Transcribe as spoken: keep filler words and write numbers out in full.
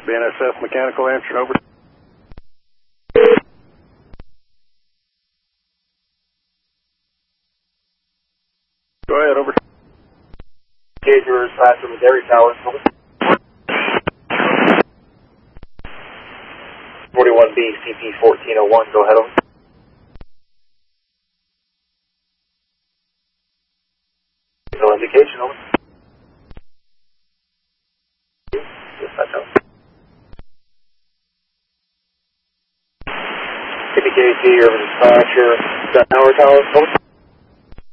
B N S F mechanical answer, over. Go ahead, over. Gauge your dispatcher with Dairy Towers, over. forty-one B, C P fourteen oh one, go ahead, over. No indication, over. Dispatch, over. K B K T, your dispatcher, Tower Towers, over.